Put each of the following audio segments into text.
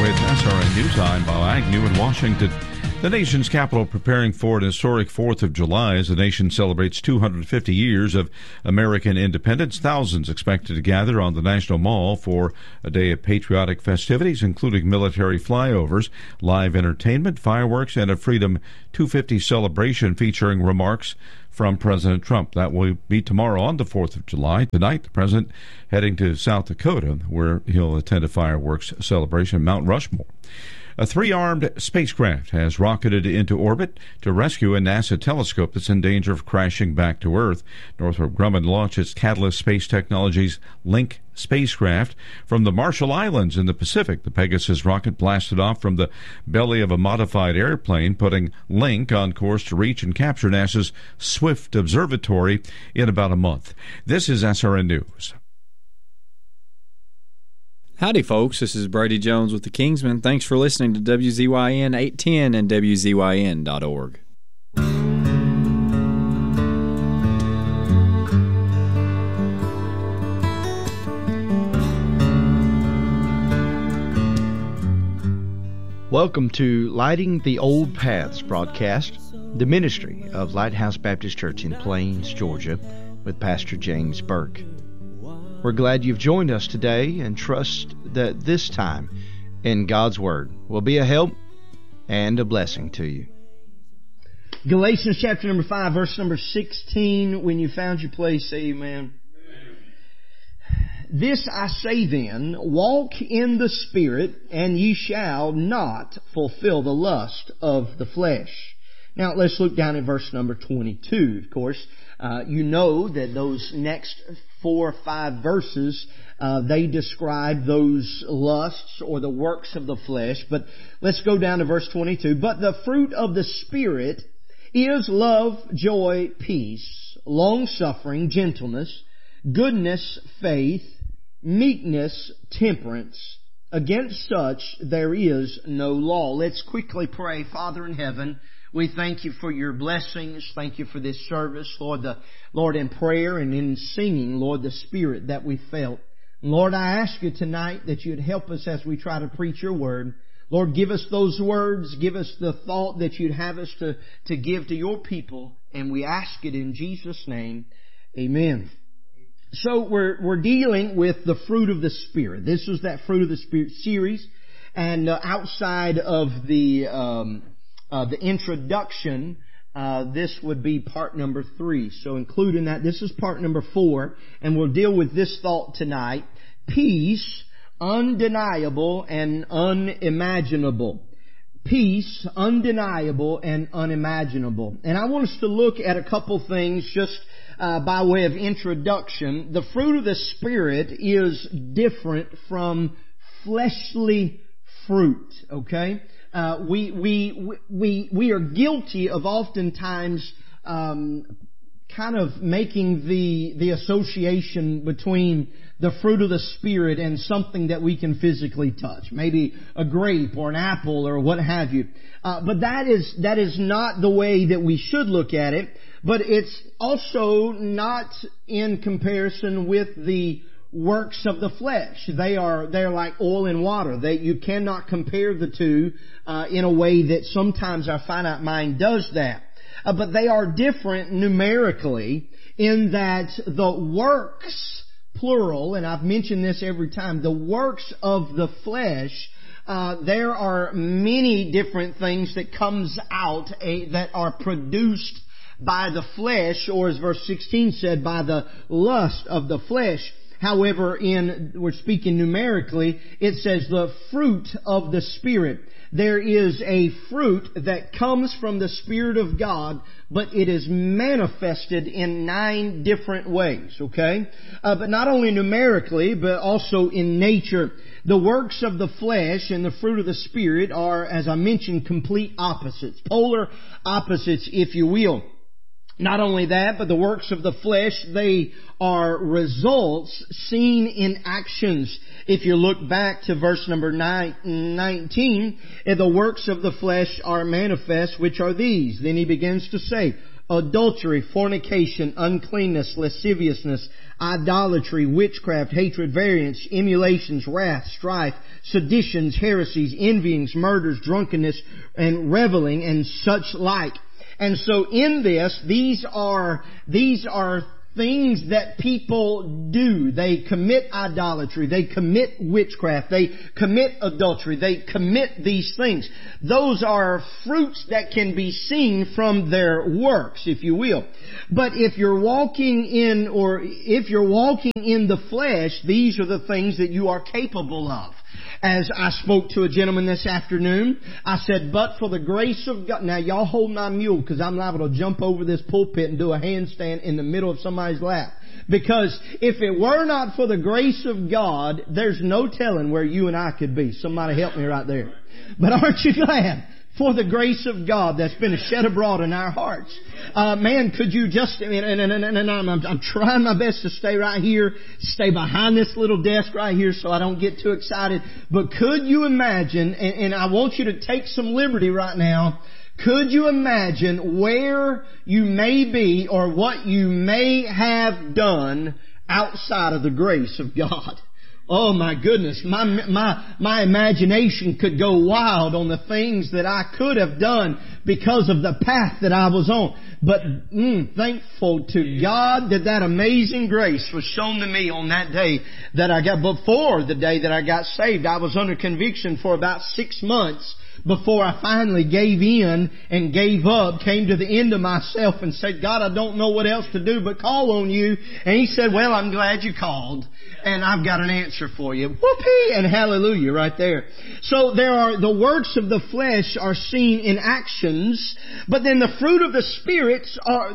with SRN News. I'm Bob Agnew in Washington. The nation's capital preparing for an historic 4th of July as the nation celebrates 250 years of American independence. Thousands expected to gather on the National Mall for a day of patriotic festivities, including military flyovers, live entertainment, fireworks, and a Freedom 250 celebration featuring remarks from President Trump. That will be tomorrow on the 4th of July. Tonight, the president heading to South Dakota, where he'll attend a fireworks celebration at Mount Rushmore. A three-armed spacecraft has rocketed into orbit to rescue a NASA telescope that's in danger of crashing back to Earth. Northrop Grumman launched its Catalyst Space Technologies Link spacecraft from the Marshall Islands in the Pacific. The Pegasus rocket blasted off from the belly of a modified airplane, putting Link on course to reach and capture NASA's Swift Observatory in about a month. This is SRN News. Howdy, folks. This is Brady Jones with the Kingsmen. Thanks for listening to WZYN 810 and WZYN.org. Welcome to Lighting the Old Paths broadcast, the ministry of Lighthouse Baptist Church in Plains, Georgia, with Pastor James Burke. We're glad you've joined us today and trust that this time in God's Word will be a help and a blessing to you. Galatians chapter number 5, verse number 16. When you found your place, say amen. This I say then, walk in the Spirit, and ye shall not fulfill the lust of the flesh. Now let's look down at verse number 22. Of course, you know that those next 4 or 5 verses, they describe those lusts or the works of the flesh. But let's go down to verse 22. But the fruit of the Spirit is love, joy, peace, long-suffering, gentleness, goodness, faith, meekness, temperance. Against such there is no law. Let's quickly pray. Father in heaven, we thank you for your blessings. Thank you for this service, Lord, in prayer and in singing, Lord, the Spirit that we felt. Lord, I ask you tonight that you'd help us as we try to preach your word. Lord, give us those words. Give us the thought that you'd have us to give to your people. And we ask it in Jesus' name. Amen. So we're dealing with the fruit of the Spirit. This was that fruit of the Spirit series. And outside of the introduction, this would be part number 3. So including that, this is part number 4, and we'll deal with this thought tonight. Peace, undeniable and unimaginable. Peace, undeniable and unimaginable. And I want us to look at a couple things just by way of introduction. The fruit of the Spirit is different from fleshly fruit, okay? We are guilty of oftentimes kind of making the association between the fruit of the Spirit and something that we can physically touch, maybe a grape or an apple or what have you. But that is not the way that we should look at it. But it's also not in comparison with the works of the flesh. They're like oil and water. You cannot compare the two in a way that sometimes our finite mind does that. But they are different numerically in that the works, plural, and I've mentioned this every time, the works of the flesh, there are many different things that comes out that are produced by the flesh, or as verse 16 said, by the lust of the flesh. However, we're speaking numerically, it says the fruit of the Spirit. There is a fruit that comes from the Spirit of God, but it is manifested in 9 different ways, okay? But not only numerically, but also in nature. The works of the flesh and the fruit of the Spirit are, as I mentioned, complete opposites. Polar opposites, if you will. Not only that, but the works of the flesh, they are results seen in actions. If you look back to verse number 19, the works of the flesh are manifest, which are these. Then he begins to say, adultery, fornication, uncleanness, lasciviousness, idolatry, witchcraft, hatred, variance, emulations, wrath, strife, seditions, heresies, envyings, murders, drunkenness, and reveling, and such like. And so in this, these are things that people do. They commit idolatry. They commit witchcraft. They commit adultery. They commit these things. Those are fruits that can be seen from their works, if you will. But if you're walking in the flesh, these are the things that you are capable of. As I spoke to a gentleman this afternoon, I said, but for the grace of God. Now y'all hold my mule, because I'm liable to jump over this pulpit and do a handstand in the middle of somebody's lap. Because if it were not for the grace of God, there's no telling where you and I could be. Somebody help me right there. But aren't you glad? For the grace of God that's been shed abroad in our hearts. Man, could you just, and I'm trying my best to stay right here, stay behind this little desk right here so I don't get too excited. But could you imagine, and I want you to take some liberty right now, could you imagine where you may be or what you may have done outside of the grace of God? Oh my goodness, my imagination could go wild on the things that I could have done because of the path that I was on. But thankful to God that amazing grace was shown to me on that day that I got, before the day that I got saved. I was under conviction for about 6 months before I finally gave in and gave up, came to the end of myself and said, God, I don't know what else to do but call on you. And He said, well, I'm glad you called, and I've got an answer for you. Whoopee! And hallelujah right there. So the works of the flesh are seen in actions, but then the fruit of the Spirit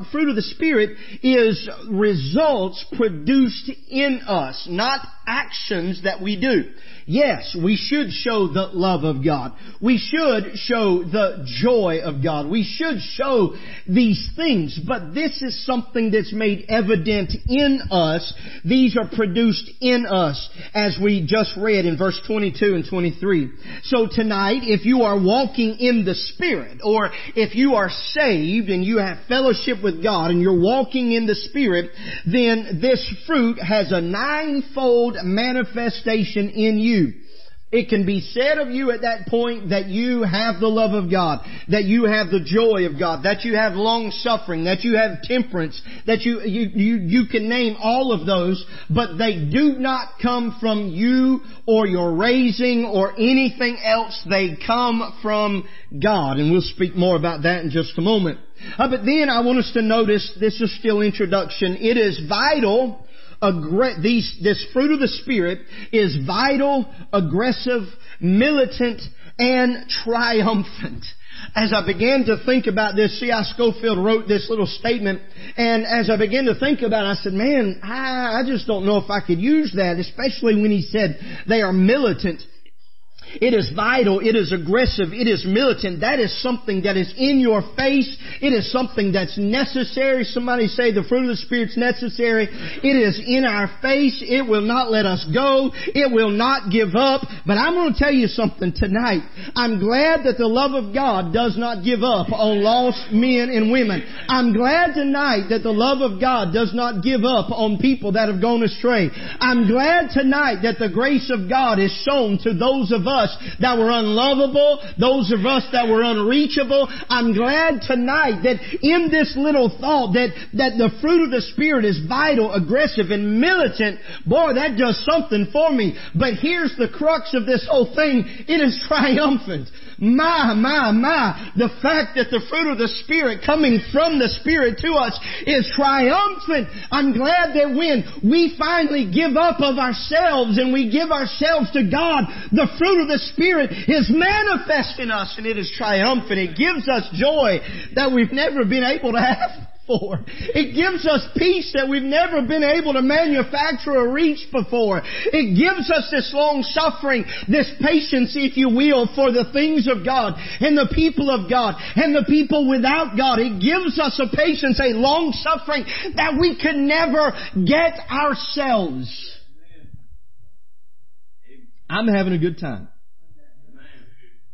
is results produced in us, not actions that we do. Yes, we should show the love of God. We should show the joy of God. We should show these things, but this is something that's made evident in us. These are produced in us, as we just read in verse 22 and 23. So tonight, if you are walking in the Spirit, or if you are saved and you have fellowship with God and you're walking in the Spirit, then this fruit has a ninefold manifestation in you. It can be said of you at that point that you have the love of God, that you have the joy of God, that you have long suffering, that you have temperance, that you can name all of those, but they do not come from you or your raising or anything else. They come from God, and we'll speak more about that in just a moment. But then I want us to notice, this is still introduction, it is vital. This fruit of the Spirit is vital, aggressive, militant, and triumphant. As I began to think about this, C.I. Scofield wrote this little statement, and as I began to think about it, I said, man, I just don't know if I could use that, especially when he said they are militant. It is vital, it is aggressive, it is militant. That is something that is in your face. It is something that's necessary. Somebody say the fruit of the Spirit's necessary. It is in our face. It will not let us go. It will not give up. But I'm going to tell you something tonight. I'm glad that the love of God does not give up on lost men and women. I'm glad tonight that the love of God does not give up on people that have gone astray. I'm glad tonight that the grace of God is shown to those of us that were unlovable, those of us that were unreachable. I'm glad tonight that in this little thought that the fruit of the Spirit is vital, aggressive, and militant. Boy, that does something for me. But here's the crux of this whole thing. It is triumphant. My. The fact that the fruit of the Spirit coming from the Spirit to us is triumphant. I'm glad that when we finally give up of ourselves and we give ourselves to God, the fruit of the Spirit is manifest in us, and it is triumphant. It gives us joy that we've never been able to have before. It gives us peace that we've never been able to manufacture or reach before. It gives us this long suffering, this patience, if you will, for the things of God and the people of God and the people without God. It gives us a patience, a long suffering that we could never get ourselves. I'm having a good time.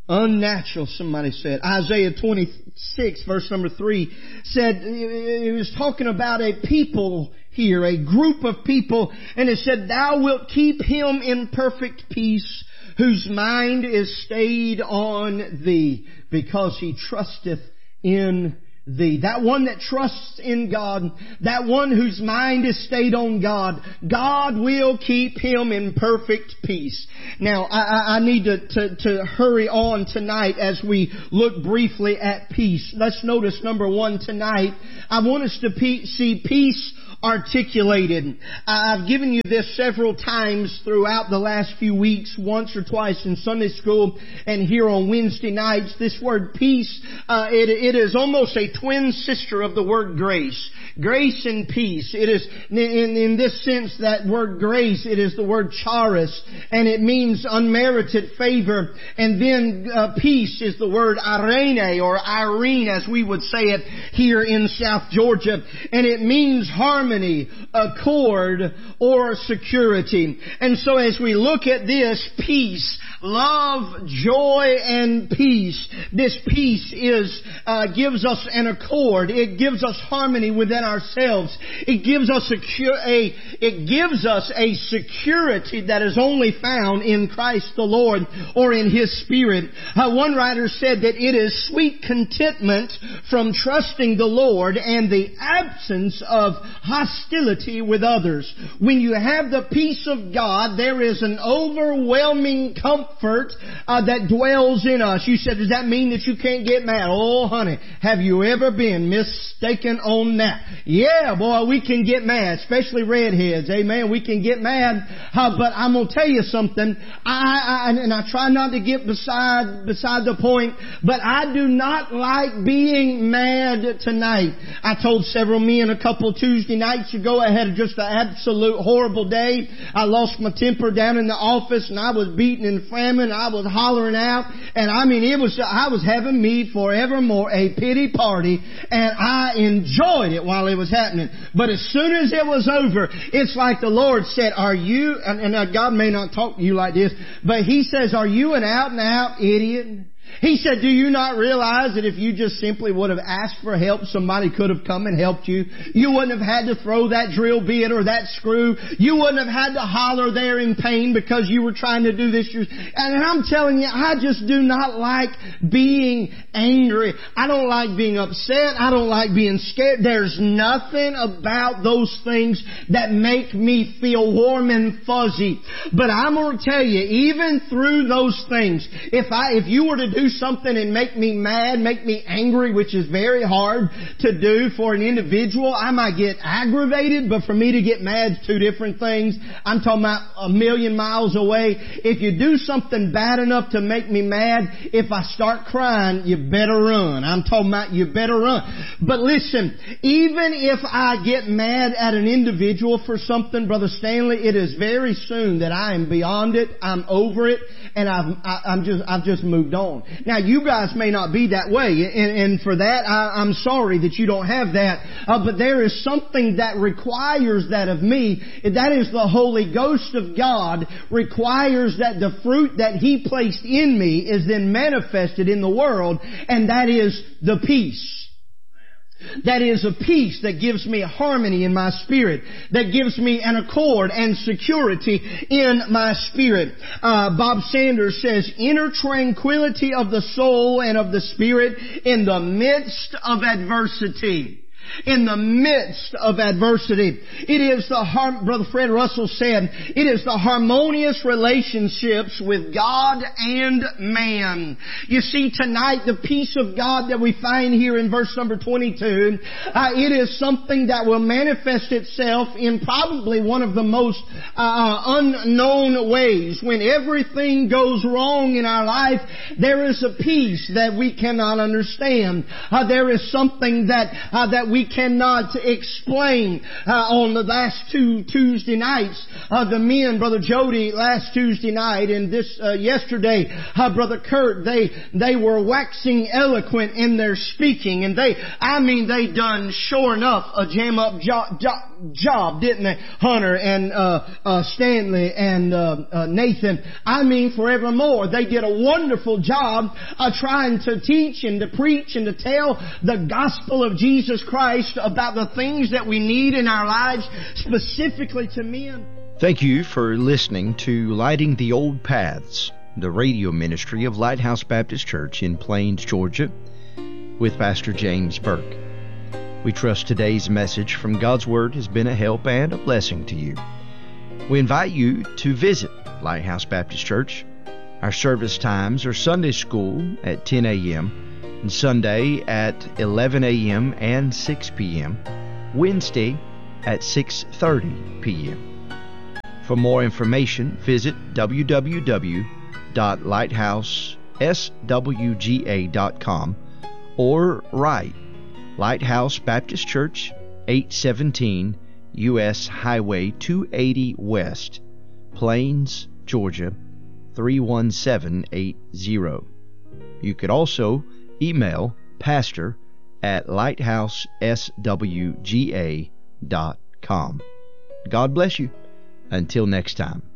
Unnatural, somebody said. Isaiah 26, verse number 3 said, it was talking about a people here, a group of people, and it said, Thou wilt keep him in perfect peace, whose mind is stayed on Thee, because he trusteth in Thee. That one that trusts in God, that one whose mind is stayed on God, God will keep him in perfect peace. Now, I need to hurry on tonight as we look briefly at peace. Let's notice number one tonight. I want us to see peace articulated. I've given you this several times throughout the last few weeks, once or twice in Sunday school and here on Wednesday nights. This word peace, it is almost a twin sister of the word grace. Grace and peace. It is, in this sense, that word grace, it is the word charis, and it means unmerited favor. And then peace is the word irene, or Irene as we would say it here in South Georgia. And it means harmony, accord, or security. And so as we look at this, peace, love, joy, and peace, this peace gives us an accord. It gives us harmony within ourselves. It gives us a security that is only found in Christ the Lord or in His Spirit. One writer said that it is sweet contentment from trusting the Lord and the absence of hostility with others. When you have the peace of God, there is an overwhelming comfort that dwells in us. You said, does that mean that you can't get mad? Oh, honey, have you ever been mistaken on that? Yeah, boy, we can get mad, especially redheads. Amen. We can get mad. But I'm going to tell you something. I try not to get beside the point, but I do not like being mad tonight. I told several men a couple Tuesday nights ago I had just an absolute horrible day. I lost my temper down in the office, and I was beaten and flamming. I was hollering out, and I mean, I was having me forevermore a pity party, and I enjoyed it while it was happening. But as soon as it was over, it's like the Lord said, are you, and God may not talk to you like this, but He says, are you an out and out idiot? He said, do you not realize that if you just simply would have asked for help, somebody could have come and helped you? You wouldn't have had to throw that drill bit or that screw. You wouldn't have had to holler there in pain because you were trying to do this. And I'm telling you, I just do not like being angry. I don't like being upset. I don't like being scared. There's nothing about those things that make me feel warm and fuzzy. But I'm going to tell you, even through those things, if you were to do something and make me mad, make me angry, which is very hard to do for an individual, I might get aggravated, but for me to get mad is two different things. I'm talking about a million miles away. If you do something bad enough to make me mad, if I start crying, you better run. I'm talking about you better run. But listen, even if I get mad at an individual for something, Brother Stanley, it is very soon that I am beyond it, I'm over it, and I've just moved on. Now, you guys may not be that way, and for that, I'm sorry that you don't have that. But there is something that requires that of me. That is the Holy Ghost of God requires that the fruit that He placed in me is then manifested in the world, and that is the peace. That is a peace that gives me harmony in my spirit, that gives me an accord and security in my spirit. Bob Sanders says, inner tranquility of the soul and of the spirit in the midst of adversity. In the midst of adversity. It is Brother Fred Russell said, it is the harmonious relationships with God and man. You see, tonight, the peace of God that we find here in verse number 22, it is something that will manifest itself in probably one of the most unknown ways. When everything goes wrong in our life, there is a peace that we cannot understand. There is something that we cannot explain. On the last two Tuesday nights, the men, Brother Jody last Tuesday night and this yesterday, Brother Kurt, they were waxing eloquent in their speaking, and they done sure enough a jam up job, didn't they? Hunter and Stanley and Nathan. Forevermore. They did a wonderful job trying to teach and to preach and to tell the gospel of Jesus Christ about the things that we need in our lives, specifically to men. Thank you for listening to Lighting the Old Paths, the radio ministry of Lighthouse Baptist Church in Plains, Georgia, with Pastor James Burke. We trust today's message from God's Word has been a help and a blessing to you. We invite you to visit Lighthouse Baptist Church. Our service times are Sunday school at 10 a.m. and Sunday at 11 a.m. and 6 p.m., Wednesday at 6:30 p.m. For more information, visit www.lighthouseswga.com or write Lighthouse Baptist Church, 817 U.S. Highway 280 West, Plains, Georgia, 31780. You could also email pastor@lighthouseswga.com. God bless you. Until next time.